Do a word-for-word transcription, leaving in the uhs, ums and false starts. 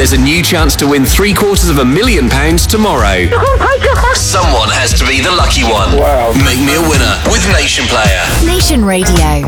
There's a new chance to win three quarters of a million pounds tomorrow. Oh my God! Someone has to be the lucky one. Wow. Make me a winner with Nation Player. Nation Radio.